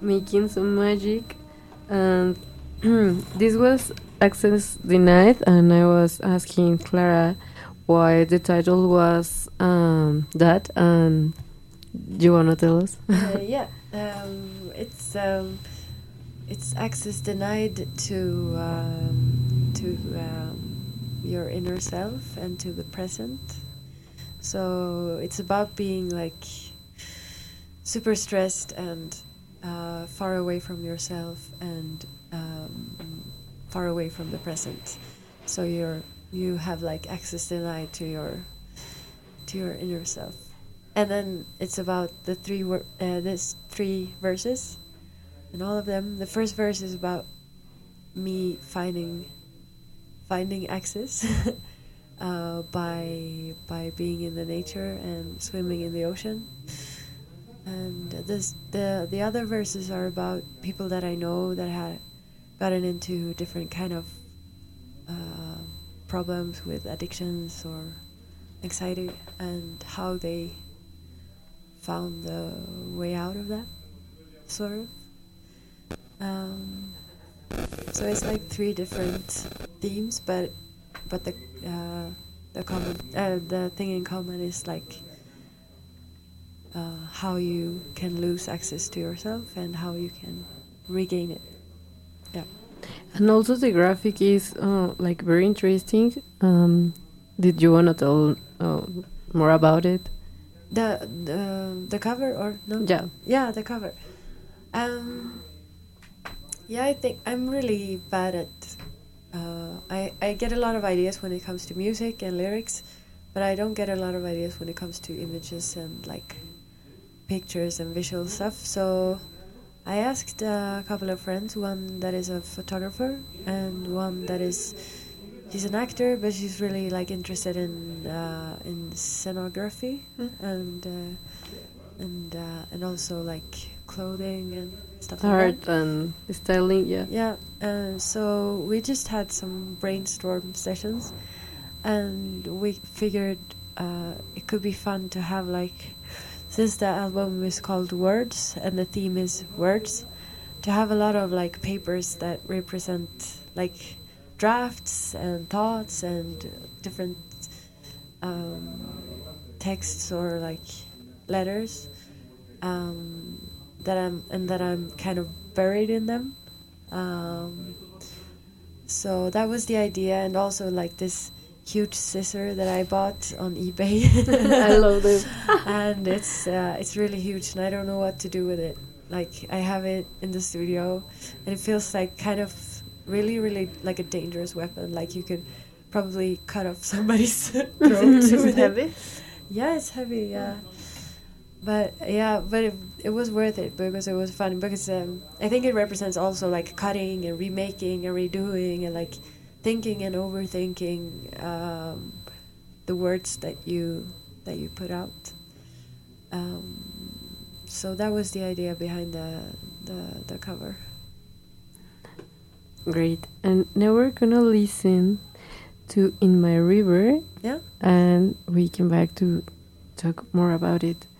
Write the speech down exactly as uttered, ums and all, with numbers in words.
making some magic, and this was access denied, and I was asking Clara why the title was um, that, and you wanna tell us? uh, yeah, um, it's um, it's access denied to um, to um, your inner self and to the present. So it's about being like super stressed and uh, far away from yourself and um, far away from the present. So you're you have like access denied to your to your inner self. And then it's about the three wor- uh, this three verses, and all of them. The first verse is about me finding finding access uh, by by being in the nature and swimming in the ocean. And this the the other verses are about people that I know that had gotten into different kind of uh, problems with addictions or anxiety, and how they found the way out of that, sort of. Um, so it's like three different themes, but but the uh, the common uh, the thing in common is like uh, how you can lose access to yourself and how you can regain it. Yeah. And also the graphic is uh, like very interesting. Um, did you wanna tell uh, more about it? The the the cover or no? Yeah. Yeah, the cover. Um, yeah, I think I'm really bad at. Uh, I I get a lot of ideas when it comes to music and lyrics, but I don't get a lot of ideas when it comes to images and like pictures and visual stuff. So I asked a couple of friends, one that is a photographer and one that is. She's an actor, but she's really like interested in uh, in scenography mm. and uh, and uh, and also like clothing and stuff art like that. And styling. Yeah. Yeah. Uh, so we just had some brainstorm sessions, and we figured uh, it could be fun to have like, since the album is called Words and the theme is words, to have a lot of like papers that represent like drafts and thoughts and different um, texts or like letters um, that I'm and that I'm kind of buried in them. Um, so that was the idea, and also like this huge scissor that I bought on eBay. I love them, and it's uh, it's really huge, and I don't know what to do with it. Like I have it in the studio, and it feels like kind of. Really, really like a dangerous weapon. Like you could probably cut off somebody's throat. Is it heavy? Yeah, it's heavy. Yeah, but yeah, but it, it was worth it because it was fun. Because um, I think it represents also like cutting and remaking and redoing and like thinking and overthinking um, the words that you that you put out. Um, so that was the idea behind the the, the cover. Great. And now we're gonna listen to In My River. Yeah. And we come back to talk more about it.